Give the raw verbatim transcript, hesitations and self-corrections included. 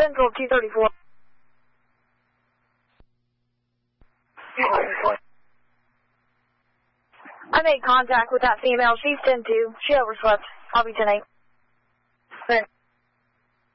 Central two thirty-four. I made contact with that female. She's ten two. She overslept. I'll be ten eight.